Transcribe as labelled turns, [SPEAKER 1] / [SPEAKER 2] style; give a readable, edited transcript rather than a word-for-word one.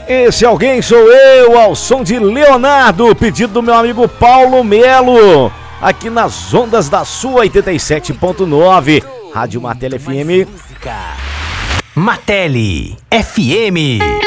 [SPEAKER 1] Esse alguém sou eu, ao som de Leonardo, pedido do meu amigo Paulo Melo, aqui nas ondas da sua 87.9, Rádio Martelli FM.
[SPEAKER 2] Martelli FM.